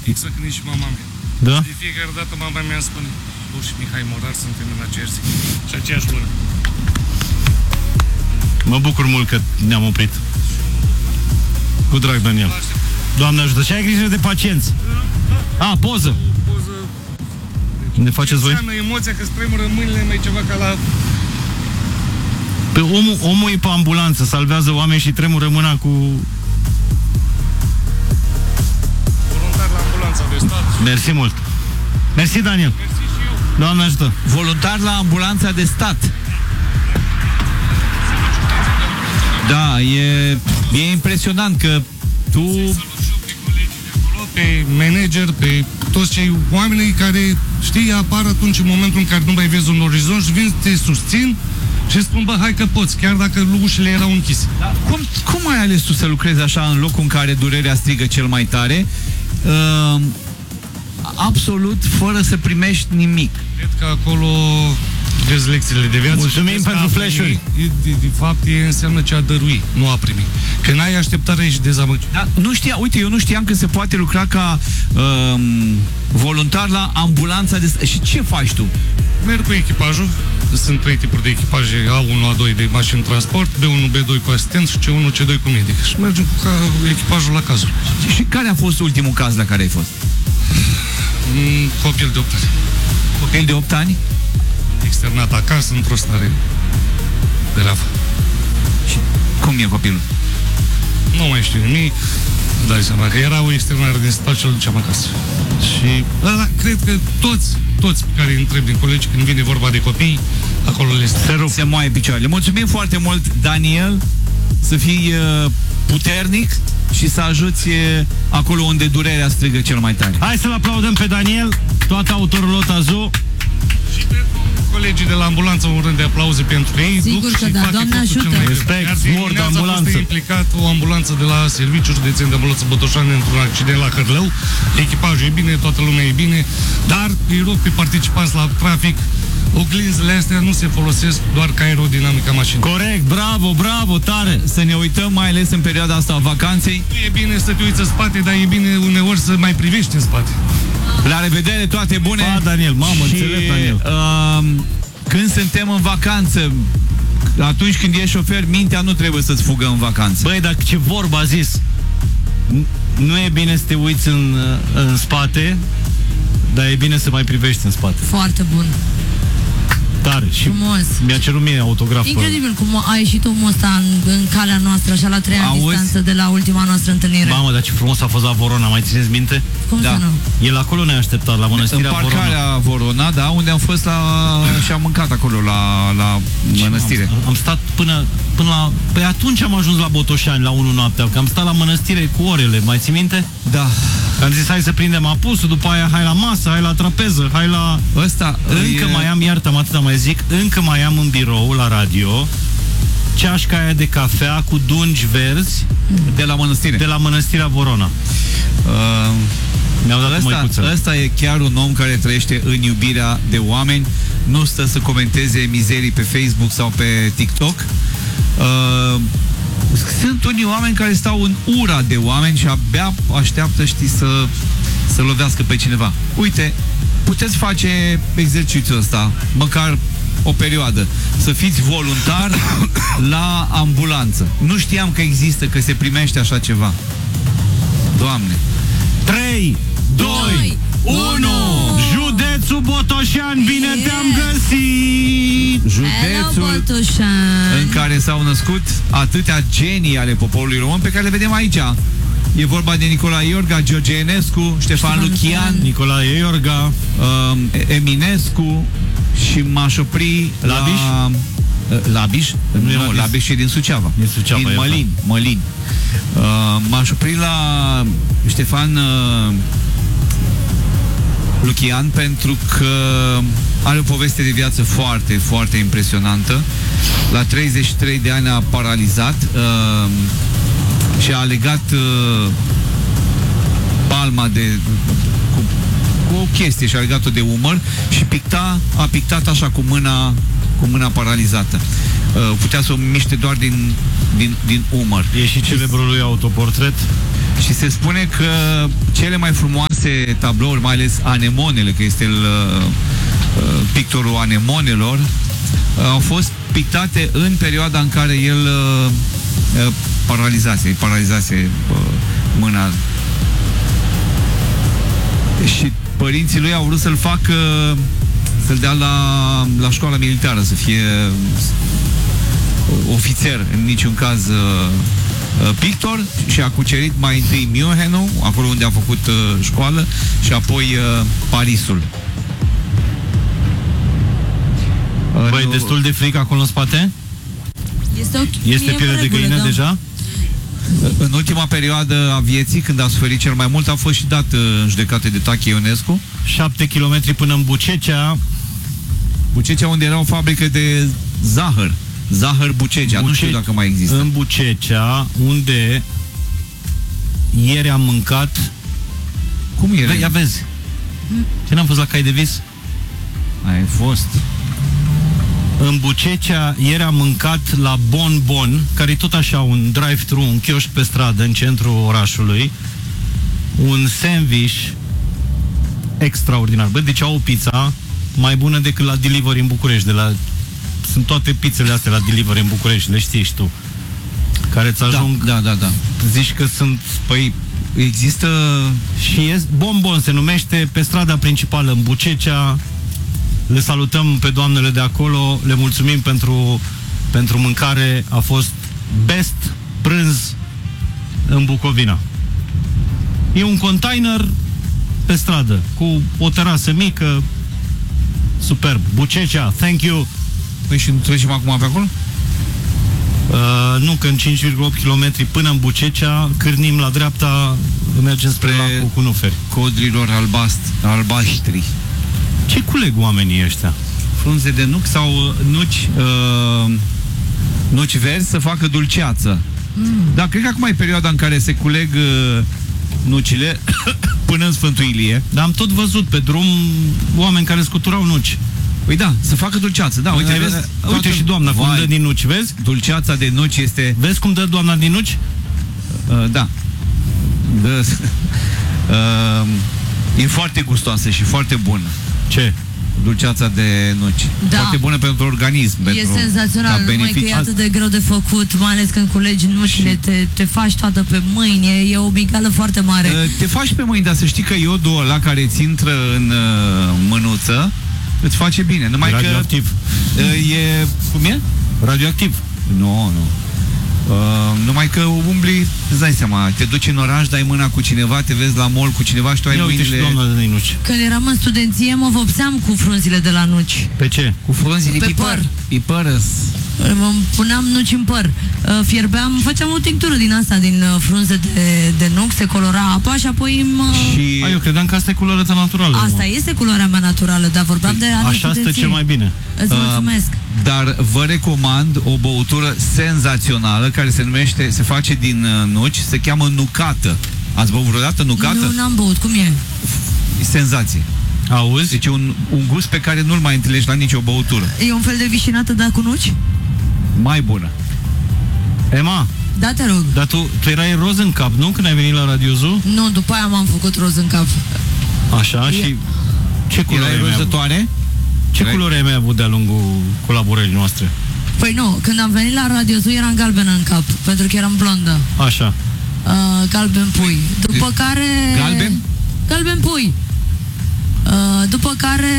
Exact când și mama mea. Da? De fiecare dată mama mea îmi spune: tu și Mihai Morar suntem în aceeași zi și aceeași lună. Mă bucur mult că ne-am oprit. Cu drag, Daniel. Doamne ajută. Și ai grijă de pacienți. Poză. Ne faceți voi? Înseamnă emoția că stremură mâinile mai ceva ca la... Pe omul e pe ambulanță, salvează oameni și tremură mâna cu... Voluntar la ambulanța de stat. Mersi mult. Mersi, Daniel. Mersi și eu. Doamne ajută. Voluntar la ambulanța de stat. Da, e impresionant că tu... Pe colegii de acolo, pe manager, pe toți cei oameni care, știi, apar atunci în momentul în care nu mai vezi un orizont și vin, te susțin și spun: bă, hai că poți, chiar dacă ușile erau închise. Da. Cum ai ales tu să lucrezi așa în locul în care durerea strigă cel mai tare, absolut fără să primești nimic? Cred că acolo vezi lecțiile de viață. Mulțumim pentru flash-uri. De fapt, înseamnă ce a dărui, nu a primi. Că n-ai așteptare și dezamăgi. Da, eu nu știam că se poate lucra ca voluntar la ambulanța de stat. Și ce faci tu? Merg cu echipajul. Sunt 3 tipuri de echipaje: A1, A2 de mașini transport, B1, B2 cu asistent și C1, C2 cu medic. Și mergem cu echipajul la cazul. Și care a fost ultimul caz la care ai fost? Copil de 8 ani. Copil de 8 ani? Externat acasă, într-o stare gravă. Și cum e copilul? Nu mai știu nimic. Dai seama că era o externare din stat și îl duceam acasă. Și ăla, cred că toți pe care îi întreb din colegi, când vine vorba de copii, acolo le se moaie picioarele. Mulțumim foarte mult, Daniel, să fii puternic și să ajuți acolo unde durerea strigă cel mai tare. Hai să-l aplaudăm pe Daniel, toată autorul Lotazu. Și pentru colegii de la ambulanță, un rând de aplauze pentru ei. Sigur că da, Doamne ajută. Respect, mor de ambulanță. A fost implicat o ambulanță de la Serviciul Județean de Ambulanță Botoșani într-un accident la Hărlău. Echipajul e bine, toată lumea e bine, dar îi rog pe participanți la trafic: oglinzile astea nu se folosesc doar ca aerodinamica mașinii. Corect, bravo, tare. Să ne uităm, mai ales în perioada asta a vacanței. Nu e bine să te uiți în spate, dar e bine uneori să mai privești în spate. La revedere, toate bune. Daniel, mamă, înțeleg, Daniel. Când suntem în vacanță, atunci când ești șofer, mintea nu trebuie să-ți fugă în vacanță. Băi, dar ce vorba a zis. Nu e bine să te uiți în spate, dar e bine să mai privești în spate. Foarte bun. Tare. Și frumos. Mi-a cerut mie autograf. Incredibil cum a ieșit omul ăsta în calea noastră, așa la 3 ani distanță de la ultima noastră întâlnire. Mamă, dar ce frumos a fost la Vorona, mai țineți minte? Cum să nu? El acolo ne-a așteptat, la mănăstirea Vorona. În parcarea Vorona, da, unde am fost și am mâncat acolo la mănăstire. Am stat până la... Păi atunci am ajuns la Botoșani la 1 noaptea, că am stat la mănăstire cu orele, mai ții minte? Da. Am zis, hai să prindem apusul, după aia hai la masă, hai la trapeză, hai la... Ăsta încă mai am, iartă-mă, atâta mai zic, încă mai am în birou, la radio, ceașca aia de cafea cu dungi verzi de la mănăstire. De la mănăstirea Vorona. Mi-au dat măicuță. Ăsta e chiar un om care trăiește în iubirea de oameni, nu stă să comenteze mizerii pe Facebook sau pe TikTok. Sunt unii oameni care stau în ura de oameni și abia așteaptă, știi, să lovească pe cineva. Uite, puteți face exercițiul ăsta, măcar o perioadă, să fiți voluntar la ambulanță. Nu știam că există, că se primește așa ceva. Doamne. 3, 2, 1. Județul Botoșani, bine te-am găsit! Județul în care s-au născut atâtea genii ale poporului român pe care le vedem aici. E vorba de Nicolae Iorga, George Enescu, Ștefan Lucian, Nicolae Iorga, Eminescu și m-aș opri Labiș? Labiș? Nu, Labiș e din Suceava. Din Mălin. M-aș opri la Ștefan Lucian pentru că are o poveste de viață foarte, foarte impresionantă. La 33 de ani a paralizat și a legat palma cu o chestie și a legat-o de umăr și a pictat așa cu mâna paralizată. Putea să o miște doar din umăr. E și celebrul lui autoportret. Și se spune că cele mai frumoase diverse tablouri, mai ales anemonele, că este pictorul anemonelor, au fost pictate în perioada în care el paralizase mâna. Și părinții lui au vrut să-l facă, să-l dea la școala militară, să fie ofițer, în niciun caz pictor, și a cucerit mai întâi Münchenul, acolo unde a făcut școală, și apoi Parisul. Băi, destul de fric acolo în spate? Este piele de găină, da, deja? În ultima perioadă a vieții, când a suferit cel mai mult, a fost și dat în judecată de Tache Ionescu. 7 km până în Bucecea. Bucecea, unde era o fabrică de zahăr. Zahăr Bucecea, nu știu dacă mai există. În Bucecea, unde ieri am mâncat. Cum ieri? Ia vezi. Ce n-am fost la Cai de Vis? Ai fost. În Bucecea ieri am mâncat la Bon Bon, care e tot așa un drive-thru, un chioșc pe stradă în centrul orașului, un sandwich extraordinar. Bă, deci au o pizza mai bună decât la Delivery în București. Sunt toate pizzele astea la Delivery în București, le știi și tu, care îți ajung. Da. Zici că sunt. Păi există. Și Bon Bon se numește, pe strada principală în Bucecea. Le salutăm pe doamnele de acolo, le mulțumim pentru mâncare. A fost best prânz în Bucovina. E un container pe stradă cu o terasă mică, superb. Bucecea, thank you. Păi și nu trecem acum pe acolo? Nu, că în 5,8 km până în Bucecea cârnim la dreapta, mergem spre lacul Cunuferi. Codrilor albaștri. Ce culeg oamenii ăștia? Frunze de nuc sau nuci verzi să facă dulceață. Da, cred că acum e perioada în care se culeg nucile până în Sfântul Ilie. Dar am tot văzut pe drum oameni care scuturau nuci. Păi da, să facă dulceață. Da, uite, vezi? Uite și doamna cum dă din nuci, vezi? Dulceața de nuci este... Vezi cum dă doamna din nuci? Da. E foarte gustoasă și foarte bună. Ce? Dulceața de nuci. Da. Foarte bună pentru organism. E senzațional, numai că e atât de greu de făcut, mai ales când culegi nucile, te faci toată pe mâini, e o migală foarte mare. Te faci pe mâini, dar să știi că iodul ăla care îți intră în mânuță îți face bine. Numai radioactiv. Că e... Cum e? Radioactiv. Nu. Numai că umbli, îți dai seama, te duci în oraș, dai mâna cu cineva, te vezi la mall cu cineva și tu ai mâinile... Când eram în studenție, mă vopseam cu frunzile de la nuci. Pe ce? Cu frunzile pe păr. Pipărăs. Mă puneam nuci în păr. Fierbeam, făceam o tinctură din asta, din frunze de nuc, se colora apa și apoi Și... eu credeam că asta e culoarea ta naturală. Asta este culoarea mea naturală, dar vorbeam de așa stă cel mai bine. Îți mulțumesc. Dar vă recomand o băutură senzațională care se face din nuci, se cheamă nucată. Ați băut vreodată nucată? Nu, n-am băut, cum e? Senzație. Auzi? Deci e un gust pe care nu-l mai întâlnești la nicio băutură. E un fel de vișinată, dar cu nuci? Mai bună. Emma? Da, te rog. Dar tu erai roz în cap, nu? Când ai venit la Radio Zoo? Nu, după aia m-am făcut roz în cap. Așa, și ce culoare erai rozătoare? Ce culoare ai mai avut de-a lungul colaborării noastre? Păi nu, când am venit la Radio Zoo eram galbenă în cap, pentru că eram blondă. Așa. Galben pui. După care... Galben? Galben pui. După care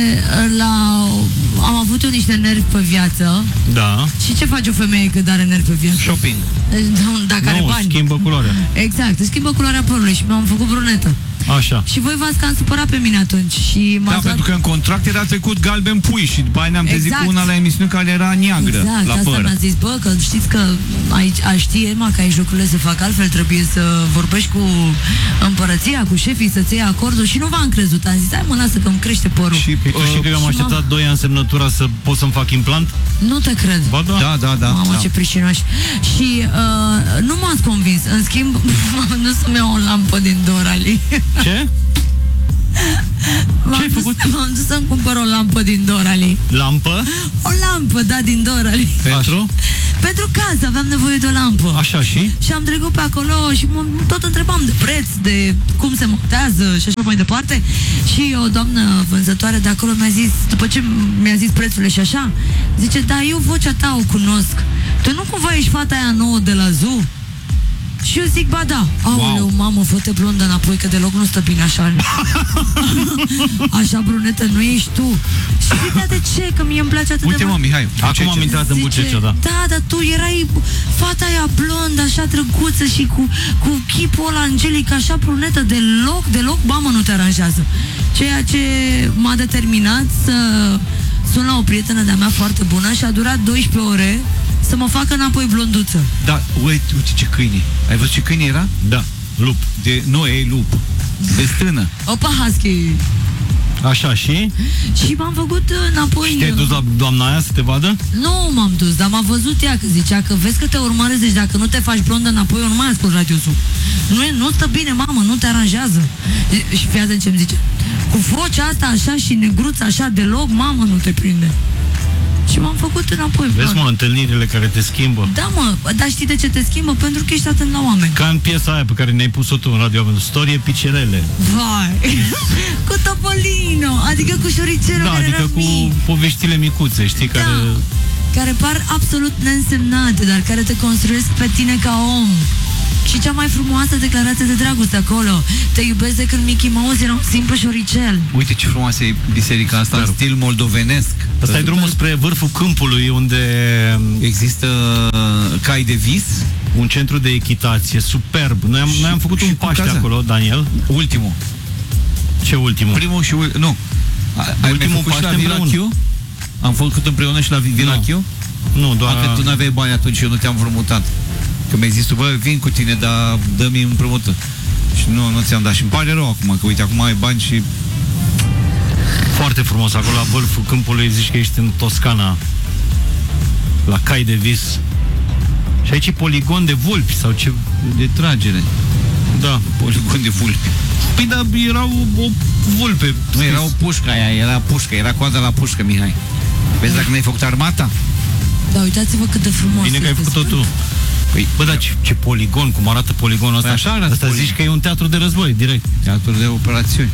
am avut eu niște nervi pe viață. Da. Și ce face o femeie când are nervi pe viață? Shopping. Dacă are bani. Schimbă culoarea. Exact, schimbă culoarea părului și mi-am făcut brunetă. Așa. Și voi v-ați cam supărat pe mine atunci și da, pentru că în contract era trecut galben pui și după aia ne-am trezit cu una la emisiune care era neagră la asta păr. mi-a zis, bă, că știți că aici, știe Emma că aici lucrurile se fac altfel, trebuie să vorbești cu împărăția, cu șefii, să-ți iei acordul și nu v-am crezut. Am zis, hai mă, lasă că îmi crește părul. Și tu știi că eu am așteptat 2 ani semnătura să pot să-mi fac implant? Nu te cred. Ba da. Mamă, ce pricinoși. Și nu m-ați convins. În schimb, m-am dus să-mi iau o lampă din Dorali. Ce? M-am dus să-mi cumpăr o lampă din Dorali. Lampă? O lampă, da, din Dorali. Pentru casă aveam nevoie de o lampă. Așa și? Și am trecut pe acolo și tot întrebam de preț, de cum se montează și așa mai departe. Și o doamnă vânzătoare de acolo mi-a zis, după ce mi-a zis prețurile și așa, zice, da, eu vocea ta o cunosc. Tu nu cumva ești fata aia nouă de la Zoo? Și eu zic, ba da. Aoleu, mamă, fă-te blondă înapoi, că deloc nu stă bine așa. Așa brunetă nu ești tu. Și zic, de ce? Că mie îmi place atât Uite, de mult. Mihai, Acum am intrat în Bucecea, da. Da, dar tu erai fata aia blondă, așa drăguță și cu chipul ăla angelic, așa brunetă, deloc, mamă, nu te aranjează. Ceea ce m-a determinat să sun la o prietenă de-a mea foarte bună și a durat 12 ore să mă facă înapoi blonduță. Da, uite ce câine. Ai văzut ce câine era? Da, lup. Nu, e lup. De stână. Opa, husky. Așa și? Și m-am făcut înapoi. Și te-ai dus la doamna aia să te vadă? Nu m-am dus, dar m-a văzut ea, că zicea că vezi că te urmăresc, deci dacă nu te faci blondă înapoi, eu nu mai ascult radiosul. Nu stă bine, mamă, nu te aranjează. Și fii atent ce-mi zice. Cu vocea asta așa și negruță așa deloc, mamă, nu te prinde. Și m-am făcut înapoi. Vezi, mă, întâlnirile care te schimbă. Da, mă, dar știi de ce te schimbă? Pentru că ești atent la oameni. Ca în piesa aia pe care ne-ai pus-o tu în radio, Storie Picerele. Vai, cu Topolino, adică cu șoricelul Da, care adică era cu mic. poveștile micuțe, știi, Da, care par absolut neînsemnate, dar care te construiesc pe tine ca om. Și cea mai frumoasă declarație de dragoste acolo: te iubesc de când Mickey Mouse era un simplu șoricel. Uite ce frumoasă e biserica asta, în stil moldovenesc. Asta e drumul spre vârful câmpului, unde există cai de vis. Un centru de echitație superb. Noi am făcut un Paște acolo, Daniel. Ultimul. Ce ultimul? Primul și nu. Ai Ultimul făcut și la Paște Villa împreună. Q? Am făcut împreună și la Villa Q? Nu, doar... Că tu n-aveai bani atunci, eu nu te-am împrumutat. Că mi-ai zis tu, bă, vin cu tine, dar dă-mi împrumută. Și nu ți-am dat. Și îmi pare rău acum, că uite, acum ai bani și... Foarte frumos, acolo la vârful câmpului, zici că ești în Toscana, la cai de vis. Și aici e poligon de vulpi sau ce... De tragere. Da. Poligon de vulpi. Păi da, era o vulpe. Nu, era o pușcă aia, era coada la pușcă, Mihai. Vezi dacă n-ai făcut armata? Da, uitați-vă cât de frumos. Bine că ai făcut-o tu. Păi, bă, dar ce poligon, cum arată poligonul ăsta. Păi așa arată. Asta zici că e un teatru de război, direct. Teatru de operațiuni.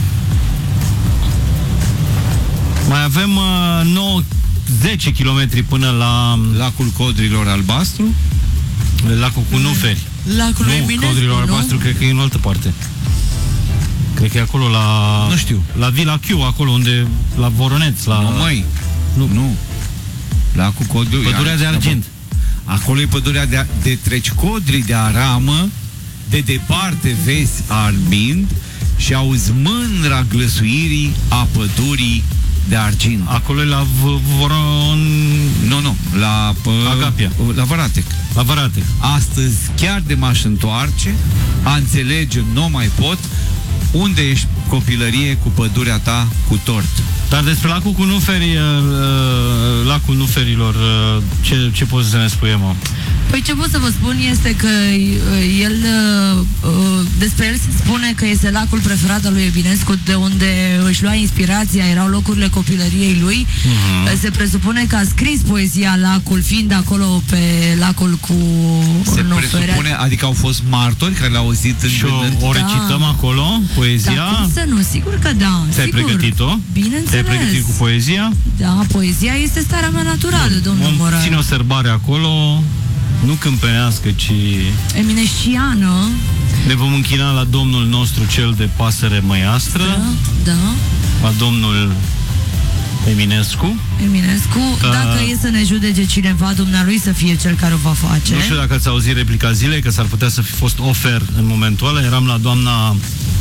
Mai avem 10 km până la Lacul Codrilor Albastru. Lacul Cunuferi. Lacul lui Eminescu, Codrilor Albastru, cred că e în altă parte. Cred că e acolo la... Nu știu. La Villa Q, acolo unde... La Voroneț, la... Nu, măi. Nu. Lacul Codrilor... Pădurea de Argint. Acolo e pădurea de treci codrii de aramă, de departe vezi arbind și auzi mândra glăsuirii a pădurii de argint. Acolo e la Voron... Nu, la Agapia. La Văratec. La Văratec. Astăzi, chiar de m-aș întoarce, a înțelege, nu mai pot, unde ești copilărie cu pădurea ta cu tort. Dar despre lacul Cunuferi, lacul Nuferilor, ce poți să ne spui, mă? Păi ce pot să vă spun este că el, despre el se spune că este lacul preferat al lui Eminescu, de unde își lua inspirația, erau locurile copilăriei lui. Se presupune că a scris poezia Lacul, fiind acolo pe lacul cu Se presupune, adică au fost martori care l-au auzit în și o recităm acolo, poezia? Da, cum să nu, sigur că da. Te-ai pregătit-o? Bineînțeles. Te-ai pregătit cu poezia? Da, poezia este starea mea naturală, domnul Moran. Ține o sărbare acolo, nu câmpenească, ci eminesciană. ne vom închina la Domnul nostru cel de pasăre măiastră, Da. la Domnul Eminescu. Da. Dacă e să ne judece cineva, dumnealui să fie cel care o va face. Nu știu dacă ați auzit replica zilei, că s-ar putea să fi fost ofer în momentul ăla. Eram la doamna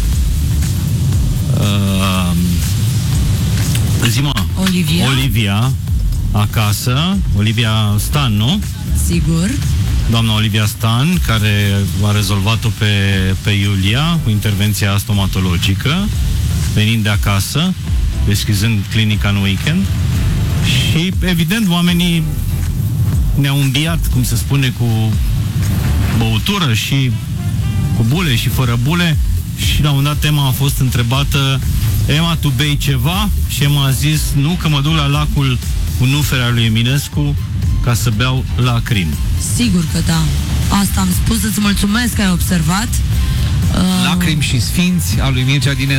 Olivia acasă, Olivia Stan, nu? Sigur. Doamna Olivia Stan, care a rezolvat-o pe Iulia cu intervenția stomatologică, venind de acasă, deschizând clinica în weekend. Și, evident, oamenii ne-au înviat, cum se spune, cu băutură și cu bule și fără bule. Și la un dat Emma a fost întrebată: Emma, tu bei ceva? Și Emma a zis: nu, că mă duc la lacul cu Nuferi al lui Eminescu ca să beau lacrimi. Sigur că da. Asta am spus, îți mulțumesc că ai observat. Lacrimi și sfinți al lui Mircea din